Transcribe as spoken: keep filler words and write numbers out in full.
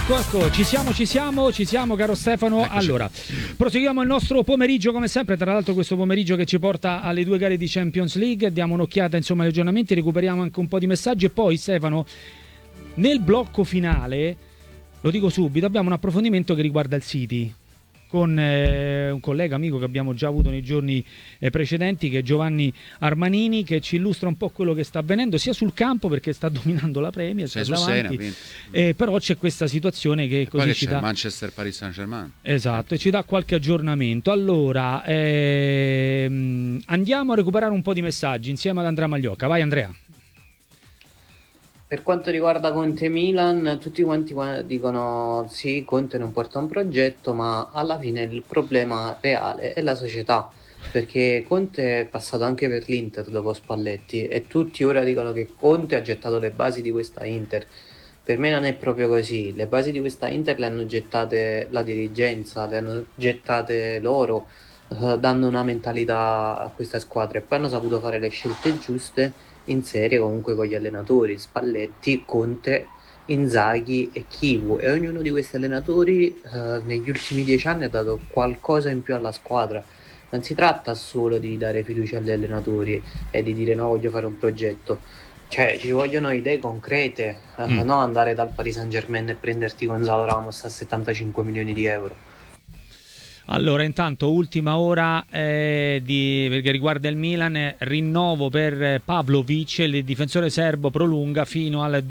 ecco, ecco, ci siamo, ci siamo, ci siamo, caro Stefano. Eccoci. Allora, proseguiamo il nostro pomeriggio come sempre, tra l'altro questo pomeriggio che ci porta alle due gare di Champions League, diamo un'occhiata insomma agli aggiornamenti, recuperiamo anche un po' di messaggi e poi Stefano, nel blocco finale, lo dico subito, abbiamo un approfondimento che riguarda il City con eh, un collega amico che abbiamo già avuto nei giorni eh, precedenti, che è Giovanni Armanini, che ci illustra un po' quello che sta avvenendo sia sul campo, perché sta dominando la Premier, sta Sei su davanti, Sena, eh, però c'è questa situazione che e così poi ci c'è dà Manchester Paris Saint-Germain. esatto, e ci dà qualche aggiornamento. Allora ehm, andiamo a recuperare un po' di messaggi insieme ad Andrea Magliocca. Vai Andrea. Per quanto riguarda Conte Milan, tutti quanti qua- dicono sì, Conte non porta un progetto, ma alla fine il problema reale è la società, perché Conte è passato anche per l'Inter dopo Spalletti e tutti ora dicono che Conte ha gettato le basi di questa Inter. Per me non è proprio così, le basi di questa Inter le hanno gettate la dirigenza, le hanno gettate loro, eh, dando una mentalità a questa squadra e poi hanno saputo fare le scelte giuste in serie comunque con gli allenatori Spalletti, Conte, Inzaghi e Chivu, e ognuno di questi allenatori eh, negli ultimi dieci anni ha dato qualcosa in più alla squadra. Non si tratta solo di dare fiducia agli allenatori e di dire no, voglio fare un progetto, cioè ci vogliono idee concrete, eh, Mm. no andare dal Paris Saint-Germain e prenderti Gonzalo Ramos a settantacinque milioni di euro. Allora, intanto, ultima ora eh, di, perché riguarda il Milan, rinnovo per Pavlovic, il difensore serbo prolunga fino al